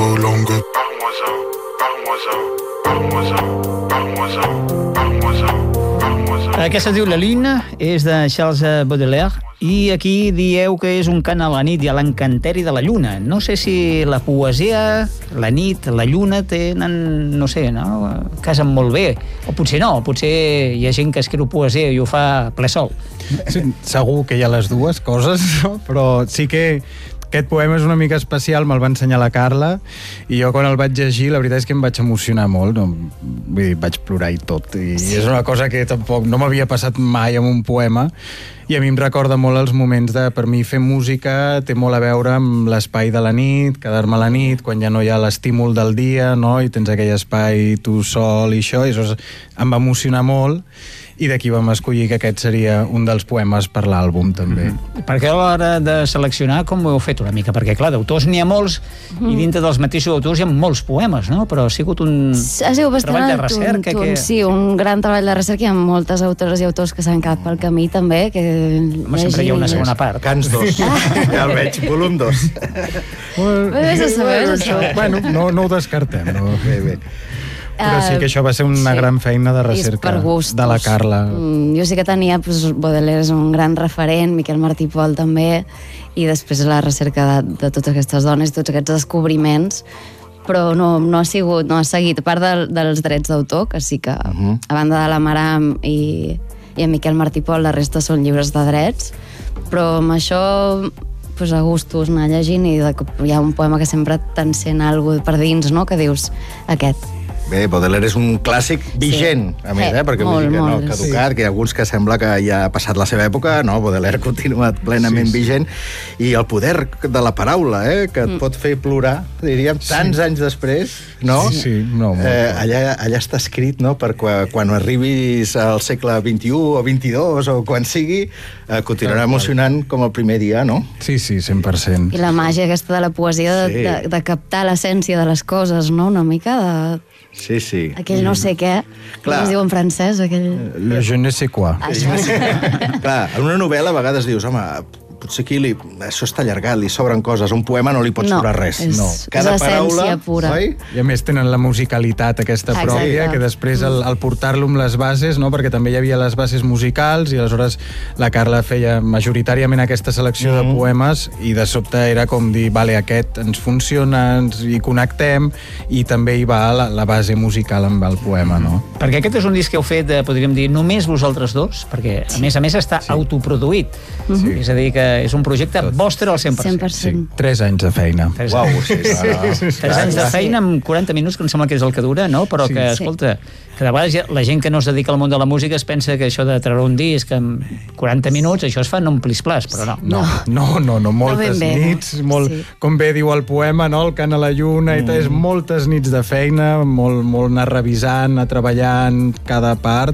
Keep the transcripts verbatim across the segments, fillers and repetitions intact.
longer. Parle-moi-en, parle-moi-en, parle-moi-en, parle-moi-en, parle-moi-en, parle-moi-en. Aquesta es diu La Lune, és de Charles Baudelaire, i aquí dieu que és un cant a la nit i a l'encanteri de la lluna. No sé si la poesia, la nit, la lluna tenen, no sé, no? Casen molt bé. O potser no, potser hi ha gent que escriu poesia i ho fa ple sol. Sí, segur que hi ha les dues coses, no? Però sí que aquest poema és una mica especial, me'l va ensenyar la Carla, i jo quan el vaig llegir, la veritat és que em vaig emocionar molt, no? Vull dir, vaig plorar i tot, i sí. És una cosa que tampoc no m'havia passat mai amb un poema, i a mi em recorda molt els moments de, per mi, fer música té molt a veure amb l'espai de la nit, quedar-me a la nit, quan ja no hi ha l'estímul del dia, no? I tens aquell espai tu sol i això, i això em va emocionar molt, i d'aquí vam escollir que aquest seria un dels poemes per l'àlbum, també. Mm-hmm. Per què a l'hora de seleccionar, com ho heu fet una mica? Perquè, clar, d'autors n'hi ha molts, mm. i dintre dels mateixos autors hi ha molts poemes, no? Però ha sigut un ha sigut treball de recerca. Un, un, que... Sí, un gran treball de recerca. Hi ha moltes autores i autors que s'han quedat pel camí, també, que Home, sempre hi ha una segona part. Cants dos. Ja el veig, volum dos. Vés a saber, vés a saber. Bueno, no, no ho descartem. No? Bé, bé. Però sí que això va ser una sí. gran feina de recerca de la Carla. Mm, jo sí que tenia, doncs, Baudelaire és un gran referent, Miquel Martí i Pol també, i després la recerca de, de totes aquestes dones, tots aquests descobriments, però no, no ha sigut, no ha seguit, a part de, dels drets d'autor, que sí que, uh-huh. a banda de la Maram i, i en Miquel Martí i Pol, la resta són llibres de drets, però amb això pues, a gustos anar llegint, i de, hi ha un poema que sempre t'encén alguna cosa per dins, no?, que dius, aquest. Bé, Baudelaire és un clàssic vigent, sí. a més, eh? Perquè molt, vull dir que molt, no, caducat, sí. que hi ha alguns que sembla que ja ha passat la seva època, no, Baudelaire continua plenament sí, sí. vigent, i el poder de la paraula, eh? que et mm. pot fer plorar, diríem, tants sí. anys després, no? Sí, sí, no, molt. Eh, allà, allà està escrit, no?, per quan, quan arribis al segle vint-i-u o vint-i-dos, o quan sigui, eh, continuarà emocionant com el primer dia, no? Sí, sí, cent per cent. I la màgia aquesta de la poesia, de, sí. de, de captar l'essència de les coses, no?, una mica de... Sí, sí. Aquell no sé què, com es diu en francès, aquell... Le je ne sais quoi. Ah, això sí. Clar, en una novel·la a vegades dius, home, potser aquí li, això està allargat, li sobren coses. A un poema no li pot no, sobrar res. És, no, cada és paraula, pura. Oi? I a més tenen la musicalitat aquesta Exacte. pròpia, que després el, el portar-lo amb les bases, no? Perquè també hi havia les bases musicals, i aleshores la Carla feia majoritàriament aquesta selecció mm. de poemes, i de sobte era com dir, vale, aquest ens funciona, ens hi connectem, i també hi va la, la base musical amb el poema, no? Perquè aquest és un disc que heu fet, podríem dir, només vosaltres dos, perquè a més a més està sí. autoproduït. Sí. És a dir, que és un projecte Tot. vostre al cent per cent. cent per cent. Sí, tres anys de feina. Tres Uau, anys. sí, sí, sí, sí, sí. Tres anys de feina amb quaranta minuts, que em sembla que és el que dura, no? Però sí. que, escolta, que de vegades la gent que no es dedica al món de la música es pensa que això de treure un disc en quaranta minuts, això es fa en un plis-plas, però no. No, no, no, no moltes no bé, nits, no? molt, sí. com bé diu el poema, no? El cant a la lluna, mm. i tal, és moltes nits de feina, molt, molt anar revisant, anar treballant cada part,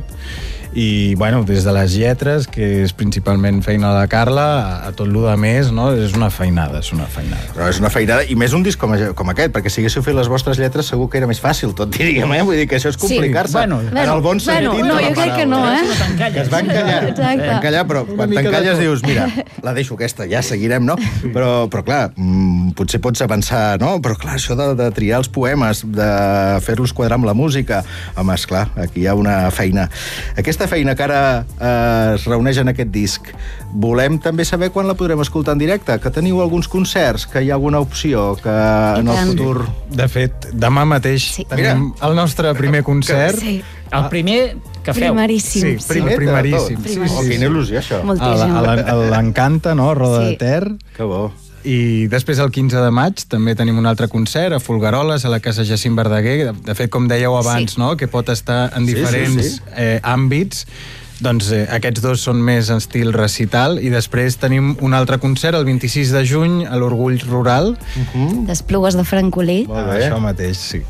i, bueno, des de les lletres, que és principalment feina de la Carla, a, a tot lo de més, no? És una feinada, és una feinada. Però és una feinada, i més un disc com, com aquest, perquè si haguéssiu fet les vostres lletres segur que era més fàcil, tot diríem, eh? Vull dir que això és complicar-se. Sí, bueno, en el bon sentit bueno, no, de la jo crec paraula. que no, eh? Que es va encallar. Exacte. encallar, però quan t'encalles dius, mira, la deixo aquesta, ja seguirem, no? Però, però clar, mmm, potser pots avançar, no? Però clar, això de, de triar els poemes, de fer-los quadrar amb la música, home, esclar, aquí hi ha una feina. Aquesta feina que ara eh, es reuneix en aquest disc, volem també saber quan la podrem escoltar en directe, que teniu alguns concerts, que hi ha alguna opció, que en el futur... De fet, demà mateix sí. tenim el nostre primer concert. Sí. El primer que feu. Primeríssim. Sí, primer, primeríssim. Sí, sí, sí. Oh, quina il·lusió, això. Moltíssim. L'Encanta, no? Roda sí. de Ter. Que bo. I després el quinze de maig també tenim un altre concert a Folgueroles, a la Casa Jacint Verdaguer. De fet, com dèieu abans, sí. no? Que pot estar en diferents sí, sí, sí. Eh, àmbits. Doncs eh, aquests dos són més en estil recital, i després tenim un altre concert el vint-i-sis de juny a l'Orgull Rural. Uh-huh. D'Esplugues de Francolí. Ah, això mateix, sí.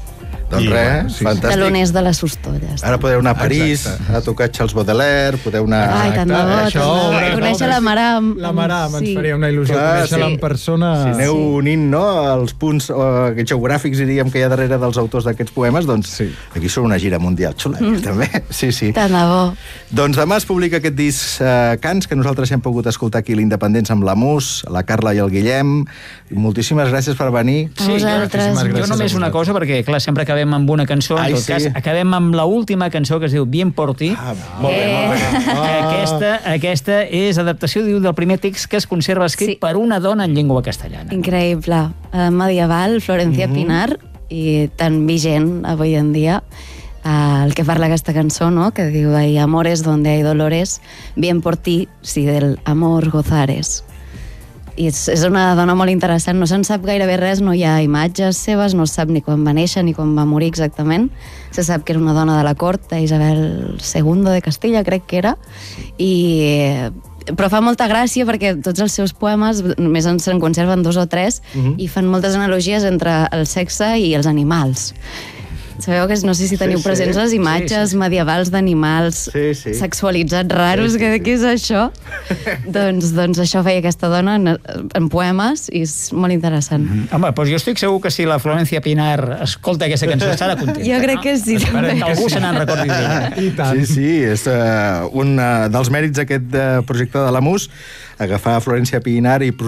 Doncs I, res, bueno, sí, sí. fantàstic. Taloners de les Sostolles. Ara podeu anar a París, Exacte. a tocar Charles Baudelaire, podeu anar... Ai, tant de bo, Això, tant de bo. una- Conèixer la Maram. La Maram, ens faria una il·lusió Clar, conèixer-la sí. en persona. Si aneu unint, no?, els punts eh, geogràfics, diríem, que hi ha darrere dels autors d'aquests poemes, doncs Sí. aquí són una gira mundial xula, mm. també. Sí, sí. Tant de bo. Doncs demà es publica aquest disc eh, Cants, que nosaltres hem pogut escoltar aquí a l'Independents amb la Mus, la Carla i el Guillem. Moltíssimes gràcies per venir. A vosaltres. moltíssimes Jo gràcies només a una cosa, perquè, clar, sempre acabem amb una cançó, Ai, en tot sí. cas, acabem amb la última cançó que es diu Bien por ti. Ah, molt bé, molt bé. Que aquesta, aquesta és adaptació, diu, del primer text que es conserva escrit Sí. per una dona en llengua castellana. Increïble. Eh, medieval, Florencia Pinar, i tan vigent avui en dia. Uh, el que parla aquesta cançó, no?, que diu hay amores donde hay dolores, bien por ti, si del amor gozares. I és, és una dona molt interessant, no se'n sap gairebé res, no hi ha imatges seves, no es sap ni quan va néixer ni quan va morir exactament. Se sap que era una dona de la cort d'Isabel segunda de Castilla, crec que era, i... però fa molta gràcia perquè tots els seus poemes, només en se'n conserven dos o tres, uh-huh. i fan moltes analogies entre el sexe i els animals. Sabeu que no sé si teniu Sí, sí. presents les imatges Sí, sí. medievals d'animals Sí, sí. sexualitzats raros, Sí, sí, que sí. què és això? doncs, doncs això feia aquesta dona en, en poemes i és molt interessant. Mm. Home, doncs jo estic segur que si la Florencia Pinar escolta aquesta cançó estarà contenta. Jo crec que sí, també. Que algú se n'en recordi d'ella. I tant. Sí, sí, és uh, un uh, dels mèrits d'aquest uh, projecte de la Mus, agafar Florencia Pinar i